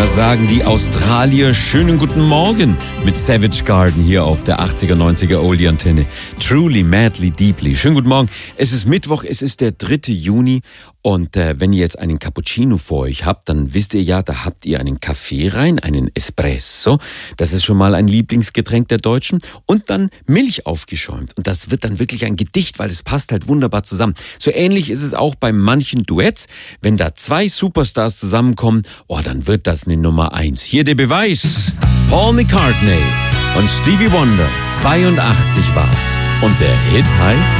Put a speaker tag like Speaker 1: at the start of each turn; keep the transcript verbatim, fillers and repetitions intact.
Speaker 1: Da sagen die Australier schönen guten Morgen mit Savage Garden hier auf der achtziger, neunziger Oldie-Antenne. Truly, madly, deeply. Schönen guten Morgen. Es ist Mittwoch, es ist der dritte Juni und äh, wenn ihr jetzt einen Cappuccino vor euch habt, dann wisst ihr ja, da habt ihr einen Kaffee rein, einen Espresso. Das ist schon mal ein Lieblingsgetränk der Deutschen. Und dann Milch aufgeschäumt. Und das wird dann wirklich ein Gedicht, weil es passt halt wunderbar zusammen. So ähnlich ist es auch bei manchen Duetts. Wenn da zwei Superstars zusammenkommen, oh, dann wird das eine Nummer eins. Hier der Beweis. Paul McCartney und Stevie Wonder. zweiundachtzig war's. Und der Hit heißt